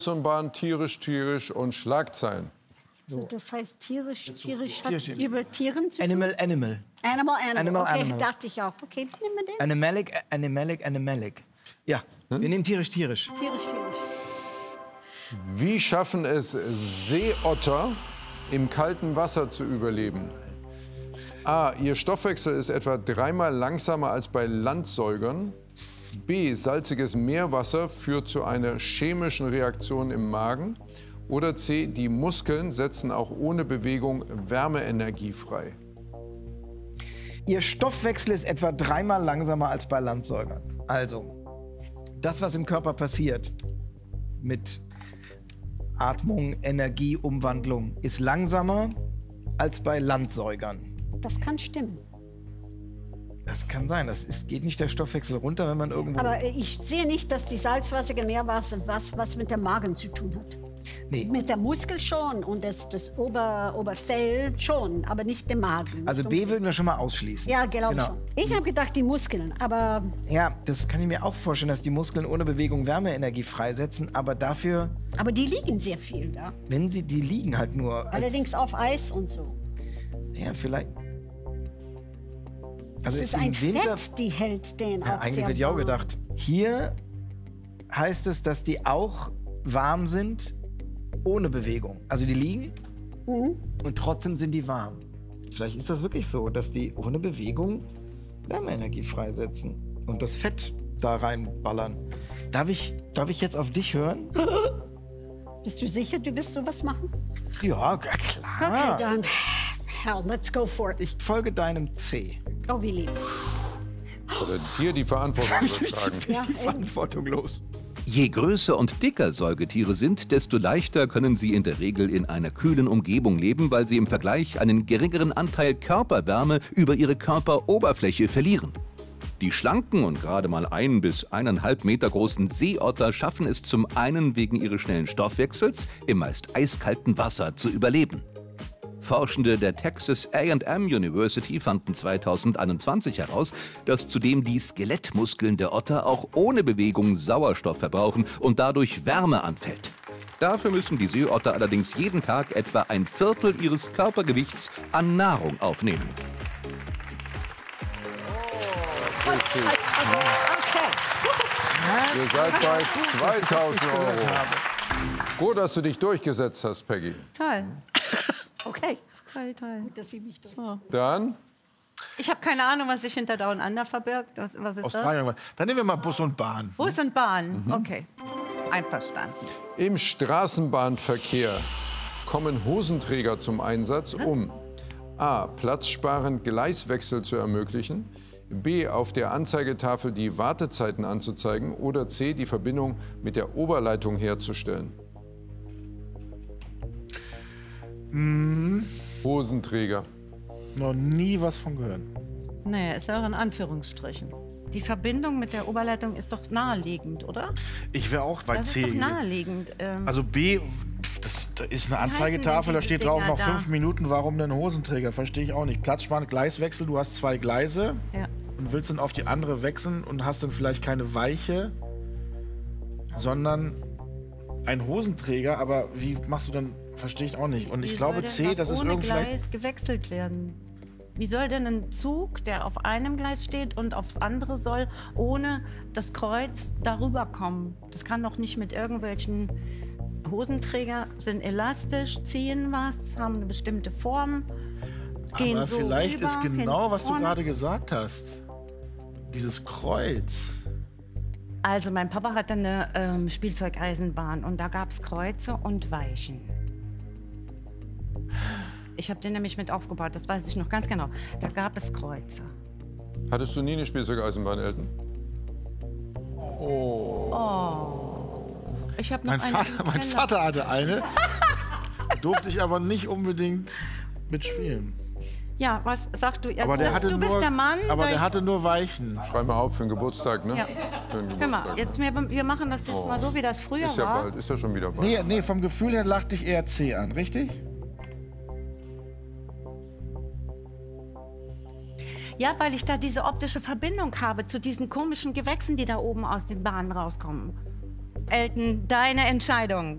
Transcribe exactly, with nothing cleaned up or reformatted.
und Bahn, tierisch, tierisch und Schlagzeilen. So, das heißt tierisch, tierisch hat Tierchen. über Tieren zu tun? Animal, animal. Animal, animal. Animal, okay, animal. dachte ich auch. Okay, nehmen wir den. Animalic, animalic, animalic. Ja, wir nehmen tierisch, tierisch. Tierisch, tierisch. Wie schaffen es Seeotter, im kalten Wasser zu überleben? A. Ihr Stoffwechsel ist etwa dreimal langsamer als bei Landsäugern. B. Salziges Meerwasser führt zu einer chemischen Reaktion im Magen. Oder C. Die Muskeln setzen auch ohne Bewegung Wärmeenergie frei. Ihr Stoffwechsel ist etwa dreimal langsamer als bei Landsäugern. Also, das, was im Körper passiert mit Atmung, Energieumwandlung, ist langsamer als bei Landsäugern. Das kann stimmen. Das kann sein. Das ist, geht nicht der Stoffwechsel runter, wenn man irgendwo... Aber ich sehe nicht, dass die salzwasserige Nährwasser was, was mit dem Magen zu tun hat. Nee. Mit der Muskel schon und das, das Ober, Oberfell schon, aber nicht dem Magen. Also B würden wir schon mal ausschließen. Ja, glaube Genau. schon. Ich habe gedacht, die Muskeln, aber Ja, das kann ich mir auch vorstellen, dass die Muskeln ohne Bewegung Wärmeenergie freisetzen, aber dafür, aber die liegen sehr viel da. wenn sie, die liegen halt nur als, Allerdings auf Eis und so. ja, vielleicht. Das Also ist im ein Winter- Fett, die hält den Ja, auch eigentlich sehr hätte ich auch warm. gedacht. Hier heißt es, dass die auch warm sind, ohne Bewegung. Also die liegen Mhm. und trotzdem sind die warm. Vielleicht ist das wirklich so, dass die ohne Bewegung Wärmeenergie freisetzen und das Fett da reinballern. Darf ich, darf ich jetzt auf dich hören? Bist du sicher, du wirst sowas machen? Ja, klar. Okay, dann. Hell, let's go for it. Ich folge deinem C. Oh, wie lieb. Oder dir die Verantwortung übertragen. Ich Ja, die eben. Verantwortung los. Je größer und dicker Säugetiere sind, desto leichter können sie in der Regel in einer kühlen Umgebung leben, weil sie im Vergleich einen geringeren Anteil Körperwärme über ihre Körperoberfläche verlieren. Die schlanken und gerade mal ein bis eineinhalb Meter großen Seeotter schaffen es zum einen wegen ihres schnellen Stoffwechsels, im meist eiskalten Wasser zu überleben. Forschende der Texas A and M University fanden zweitausendeinundzwanzig heraus, dass zudem die Skelettmuskeln der Otter auch ohne Bewegung Sauerstoff verbrauchen und dadurch Wärme anfällt. Dafür müssen die Seeotter allerdings jeden Tag etwa ein Viertel ihres Körpergewichts an Nahrung aufnehmen. Okay. Ihr seid bei zweitausend Euro. Gut, dass du dich durchgesetzt hast, Peggy. Toll. Okay. Toll, toll. Dass ich mich durch. So. Dann Ich habe keine Ahnung, was sich hinter Down Under verbirgt. Was, was ist das? Australien. Dann nehmen wir mal Bus und Bahn. Bus und Bahn. Okay. Einverstanden. im Straßenbahnverkehr kommen Hosenträger zum Einsatz, um a. platzsparend Gleiswechsel zu ermöglichen, b. auf der Anzeigetafel die Wartezeiten anzuzeigen oder c. die Verbindung mit der Oberleitung herzustellen. Hm. Hosenträger. Noch nie was von gehört. Naja, ist ja auch in Anführungsstrichen. Die Verbindung mit der Oberleitung ist doch naheliegend, oder? Ich wäre auch bei Das C. ist doch naheliegend. Ähm, Also B, das, da ist eine Wie heißen Anzeigetafel, denn da diese steht drauf Dinger noch da? fünf Minuten. Warum denn Hosenträger? Verstehe ich auch nicht. Platzsparend, Gleiswechsel, du hast zwei Gleise ja. und willst dann auf die andere wechseln und hast dann vielleicht keine Weiche, sondern ein Hosenträger. Aber wie machst du dann? Verstehe ich auch nicht. Und ich Wie glaube soll denn C, das ist ohne irgendwie vielleicht... Gleis gewechselt werden. Wie soll denn ein Zug, der auf einem Gleis steht und aufs andere soll, ohne das Kreuz darüber kommen? Das kann doch nicht mit irgendwelchen Hosenträger, sind elastisch, ziehen was, haben eine bestimmte Form, gehen Aber so vielleicht rüber, ist genau, hinten, was du vorne. gerade gesagt hast. Dieses Kreuz. Also mein Papa hatte eine ähm, Spielzeugeisenbahn und da gab es Kreuze und Weichen. Ich habe den nämlich mit aufgebaut, das weiß ich noch ganz genau. Da gab es Kreuze. Hattest du nie eine Spielzeugeisenbahn, Elton? Ich habe noch Mein eine Vater, im mein Keller. Vater hatte eine. Durfte ich aber nicht unbedingt mitspielen. Ja, was sagst du? Also Aber der das, hatte du bist nur, der Mann. aber der- der hatte nur Weichen. Schreib mal auf für den Geburtstag, ne? Ja. Für den Hör Geburtstag. mal, jetzt, wir, wir machen das jetzt mal so, wie das früher Ist ja war. bald, ist ja schon wieder bald. Nee, nee, vom Gefühl her lachte ich eher C an, richtig? Ja, weil ich da diese optische Verbindung habe zu diesen komischen Gewächsen, die da oben aus den Bahnen rauskommen. Elton, deine Entscheidung.